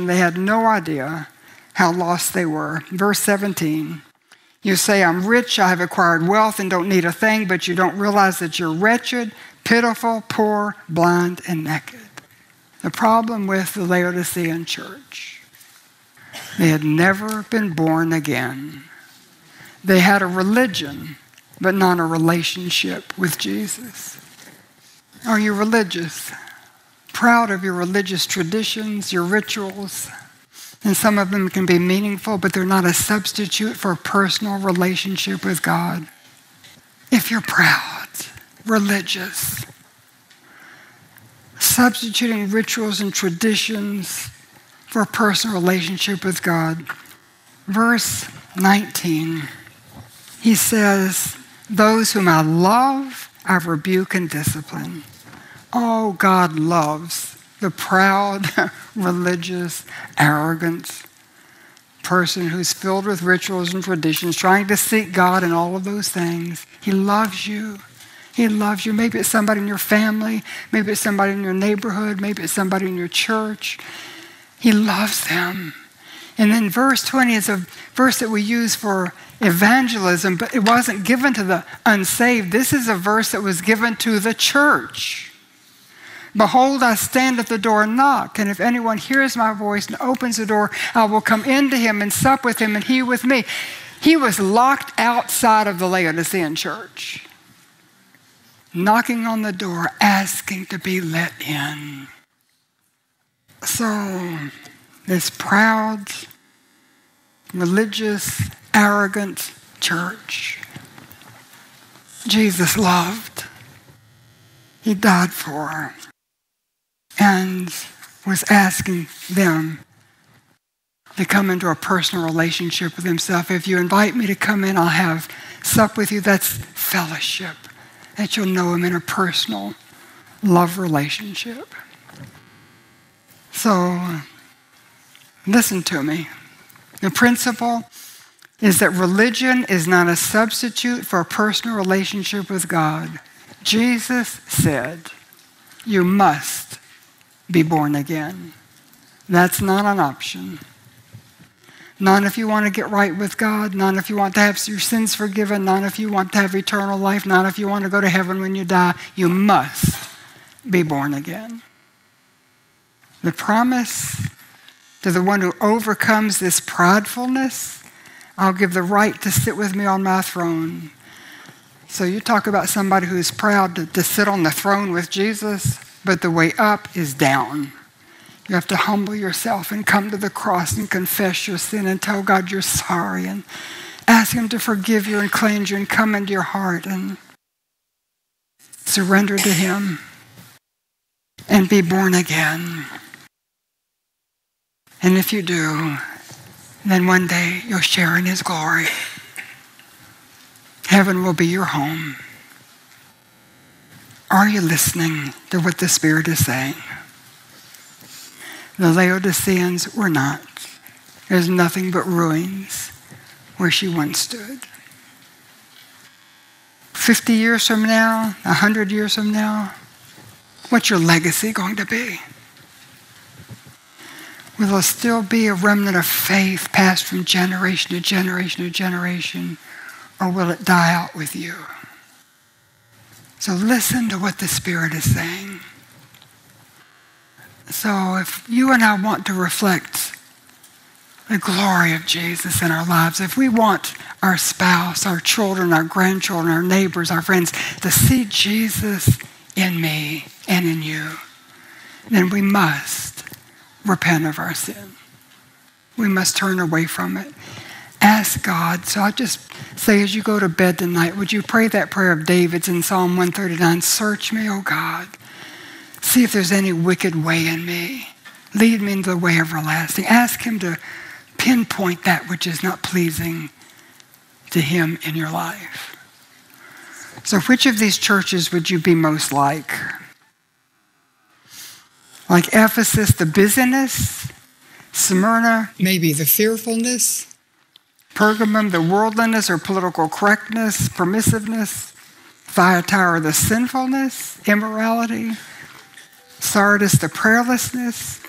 they had no idea how lost they were. Verse 17, you say, I'm rich, I have acquired wealth and don't need a thing, but you don't realize that you're wretched, pitiful, poor, blind, and naked. The problem with the Laodicean church, they had never been born again. They had a religion, but not a relationship with Jesus. Are you religious? Proud of your religious traditions, your rituals? And some of them can be meaningful, but they're not a substitute for a personal relationship with God. If you're proud, religious, substituting rituals and traditions for a personal relationship with God. Verse 19, he says, those whom I love, I rebuke and discipline. Oh, God loves the proud, religious, arrogant person who's filled with rituals and traditions, trying to seek God in all of those things. He loves you. He loves you. Maybe it's somebody in your family. Maybe it's somebody in your neighborhood. Maybe it's somebody in your church. He loves them. And then verse 20 is a verse that we use for evangelism, but it wasn't given to the unsaved. This is a verse that was given to the church. Behold, I stand at the door and knock, and if anyone hears my voice and opens the door, I will come into him and sup with him and he with me. He was locked outside of the Laodicean church, knocking on the door, asking to be let in. So, this proud, religious, arrogant church, Jesus loved. He died for, and was asking them to come into a personal relationship with himself. If you invite me to come in, I'll have sup with you. That's fellowship, that you'll know him in a personal love relationship. So, listen to me. The principle is that religion is not a substitute for a personal relationship with God. Jesus said, you must be born again. That's not an option. Not if you want to get right with God, not if you want to have your sins forgiven, not if you want to have eternal life, not if you want to go to heaven when you die. You must be born again. The promise to the one who overcomes this pridefulness, I'll give the right to sit with me on my throne. So you talk about somebody who's proud to sit on the throne with Jesus, but the way up is down. You have to humble yourself and come to the cross and confess your sin and tell God you're sorry and ask him to forgive you and cleanse you and come into your heart and surrender to him and be born again. And if you do, then one day you'll share in his glory. Heaven will be your home. Are you listening to what the Spirit is saying? The Laodiceans were not. There's nothing but ruins where she once stood. 50 years from now, 100 years from now, what's your legacy going to be? Will there still be a remnant of faith passed from generation to generation to generation, or will it die out with you? So listen to what the Spirit is saying. So if you and I want to reflect the glory of Jesus in our lives, if we want our spouse, our children, our grandchildren, our neighbors, our friends to see Jesus in me and in you, then we must repent of our sin. We must turn away from it. Ask God. So I just say, as you go to bed tonight, would you pray that prayer of David's in Psalm 139? Search me, O God. See if there's any wicked way in me. Lead me into the way everlasting. Ask him to pinpoint that which is not pleasing to him in your life. So which of these churches would you be most like? Like Ephesus, the busyness. Smyrna, maybe the fearfulness. Pergamum, the worldliness or political correctness, permissiveness. Thyatira, the sinfulness, immorality. Sardis, the prayerlessness.